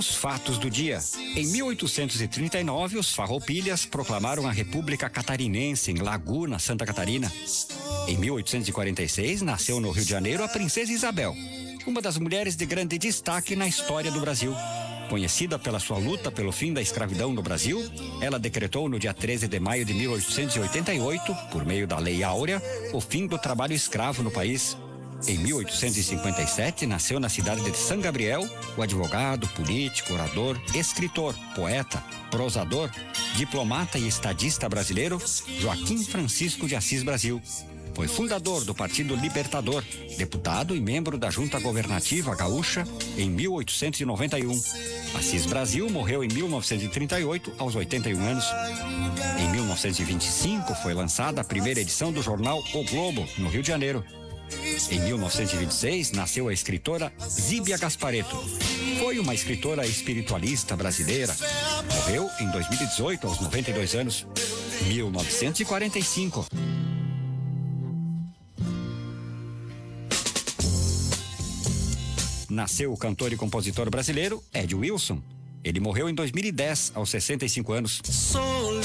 os fatos do dia. Em 1839, os Farroupilhas proclamaram a República Catarinense em Laguna, Santa Catarina. Em 1846, nasceu no Rio de Janeiro a Princesa Isabel, uma das mulheres de grande destaque na história do Brasil. Conhecida pela sua luta pelo fim da escravidão no Brasil, ela decretou no dia 13 de maio de 1888, por meio da Lei Áurea, o fim do trabalho escravo no país. Em 1857, nasceu na cidade de São Gabriel o advogado, político, orador, escritor, poeta, prosador, diplomata e estadista brasileiro Joaquim Francisco de Assis Brasil. Foi fundador do Partido Libertador, deputado e membro da Junta Governativa Gaúcha em 1891. Assis Brasil morreu em 1938, aos 81 anos. Em 1925, foi lançada a primeira edição do jornal O Globo, no Rio de Janeiro. Em 1926, nasceu a escritora Zíbia Gasparetto. Foi uma escritora espiritualista brasileira. Morreu em 2018, aos 92 anos. 1945. Nasceu o cantor e compositor brasileiro Ed Wilson. Ele morreu em 2010, aos 65 anos.